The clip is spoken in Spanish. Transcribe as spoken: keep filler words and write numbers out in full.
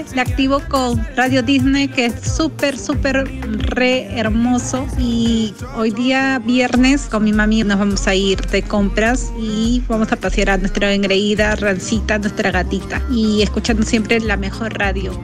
La activo con Radio Disney, que es súper, súper re hermoso. Y hoy día viernes con mi mami nos vamos a ir de compras y vamos a pasear a nuestra engreída Rancita, nuestra gatita. Y escuchando siempre la mejor radio.